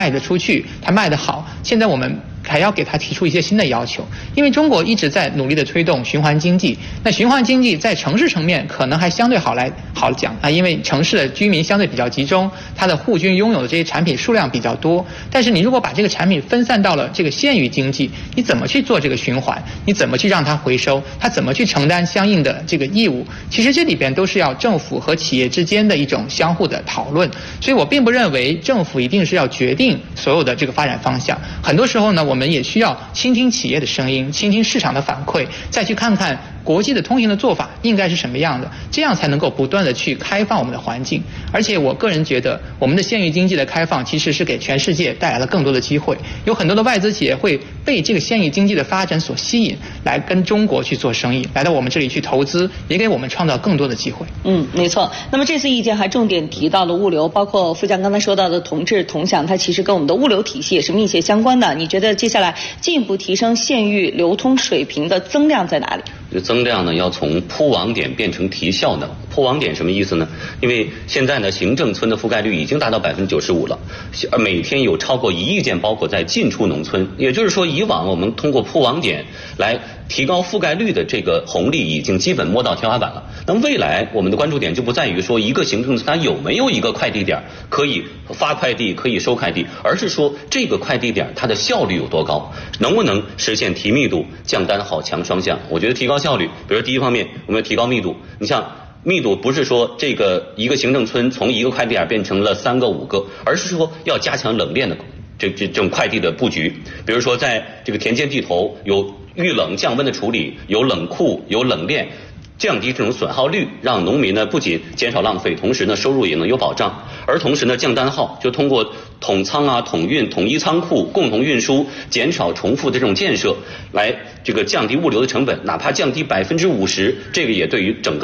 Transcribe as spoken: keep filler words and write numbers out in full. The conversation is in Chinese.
得出去，它卖得好，现在我们还要给它提出一些新的要求，因为中国一直在努力的推动循环经济。那循环经济在城市层面可能还相对好来好讲啊，因为城市的居民相对比较集中，它的户均拥有的这些产品数量比较多。但是你如果把这个产品分散到了这个县域经济，你怎么去做这个循环？你怎么去让它回收？它怎么去承担相应的这个义务？其实这里边都是要政府和企业之间的一种相互的讨论。所以我并不认为政府一定是要决定所有的这个发展方向。很多时候呢，我们也需要倾听企业的声音，倾听市场的反馈，再去看看国际的通行的做法应该是什么样的，这样才能够不断的去开放我们的环境。而且我个人觉得，我们的县域经济的开放其实是给全世界带来了更多的机会，有很多的外资企业会被这个县域经济的发展所吸引，来跟中国去做生意，来到我们这里去投资，也给我们创造更多的机会。 嗯，没错。那么这次意见还重点提到了物流，包括副将刚才说到的同质同享，它其实跟我们的物流体系也是密切相关的。你觉得接下来进一步提升县域流通水平的增量在哪里？ 这增量呢，要从铺网点变成提效能。铺网点什么意思呢？因为现在呢，行政村的覆盖率已经达到百分之九十五了，而每天有超过一亿件包裹在进出农村。也就是说，以往我们通过铺网点来提高覆盖率的这个红利已经基本摸到天花板了。那么未来我们的关注点就不在于说一个行政村它有没有一个快递点可以发快递、可以收快递，而是说这个快递点它的效率有多高，能不能实现提密度、降单好、强双向。我觉得提高效率，比如第一方面我们要提高密度。你像密度不是说这个一个行政村从一个快递点变成了三个五个，而是说要加强冷链的这这这种快递的布局。比如说在这个田间地头有遇冷降温的处理，有冷库，有冷链，降低这种损耗率，让农民呢不仅减少浪费，同时呢收入也能有保障。而同时呢降单耗，就通过统仓啊、统运、统一仓库、共同运输，减少重复的这种建设，来这个降低物流的成本，哪怕降低百分之五十，这个也对于整个